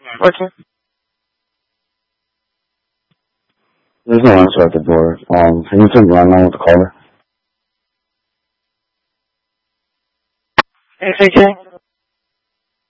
Working. There's no answer at the door. Can you turn around now with the caller? Hey, CJ.